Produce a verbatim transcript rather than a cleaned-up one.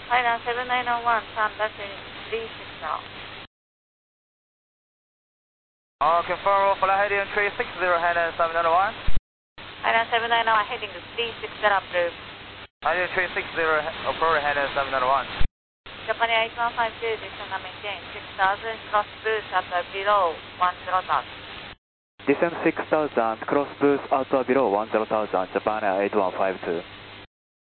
Highland seven nine zero one, turn left in three six zero. Uh, confirm fly heading three six zero, Highland seven nine zero one. Highland seven nine zero one, heading three six zero, approved. Highland three six zero, approach Highland seven nine zero one. Japan Air eight one five two, descend and maintain six thousand, cross boost at below one zero thousand. Descend six thousand, cross boost out below one zero thousand, Japan Air eight one five two.